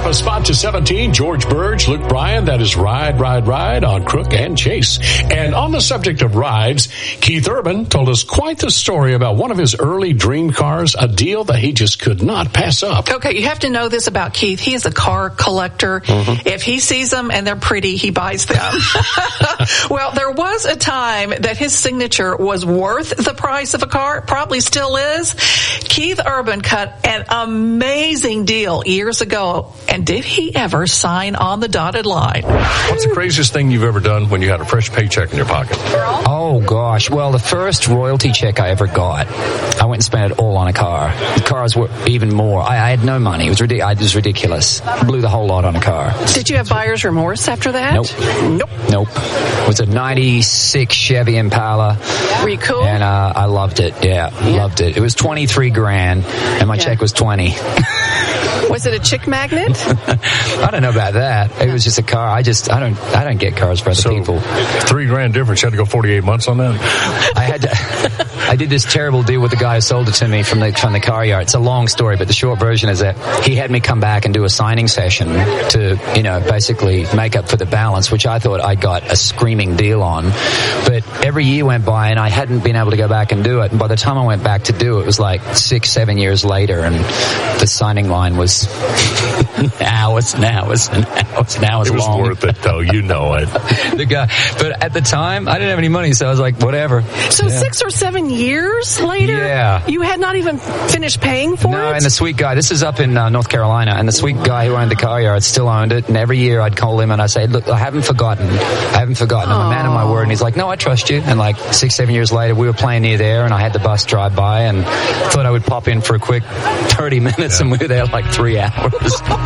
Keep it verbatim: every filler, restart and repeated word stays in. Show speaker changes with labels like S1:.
S1: a spot to seventeen. George Burge, Luke Bryan. That is Ride, Ride, Ride on Crook and Chase. And on the subject of rides, Keith Urban told us quite the story about one of his early dream cars, a deal that he just could not pass up.
S2: Okay, you have to know this about Keith. He is a car collector. Mm-hmm. If he sees them and they're pretty, he buys them. Well, there was a time that his signature was worth the price of a car. Probably still is. Keith Urban cut an amazing deal years ago. And did he ever sign on the dotted line?
S1: What's the craziest thing you've ever done when you had a fresh paycheck in your pocket?
S3: Oh, gosh. Well, the first royalty check I ever got, I went and spent it all on a car. The cars were even more. I, I had no money. It was, ridic- it was ridiculous. Blew the whole lot on a car.
S2: Did you have buyer's remorse after that?
S3: Nope.
S2: Nope.
S3: Nope. It was a ninety-six Chevy Impala.
S2: Were you cool?
S3: And uh, I loved it. Yeah, yeah, loved it. It was twenty-three grand, and my yeah. check was twenty.
S2: Was it a chick magnet?
S3: I don't know about that. It was just a car. I just, I don't, I don't get cars for other
S1: so,
S3: people.
S1: Three grand difference. You had to go forty-eight months on that?
S3: I had to, I did this terrible deal with the guy who sold it to me from the, from the car yard. It's a long story, but the short version is that he had me come back and do a signing session to, you know, basically make up for the balance, which I thought I got a screaming deal on. But every year went by and I hadn't been able to go back and do it. And by the time I went back to do it, it was like six, seven years later, and the signing line was hours and hours and hours and hours
S1: long. It was
S3: long.
S1: worth it, though. You know it.
S3: The guy, but at the time, I didn't have any money, so I was like, whatever.
S2: So yeah. six or seven years later,
S3: yeah.
S2: you had not even finished paying for
S3: no,
S2: it?
S3: No, and the sweet guy, this is up in uh, North Carolina, and the sweet guy who owned the car yard still owned it, and every year I'd call him and I'd say, look, I haven't forgotten. I haven't forgotten. I'm a man of my word. And he's like, no, I trust you. And like six, seven years later, we were playing near there, and I had the bus drive by, and thought I would pop in for a quick thirty minutes, yeah. and we were there like three hours.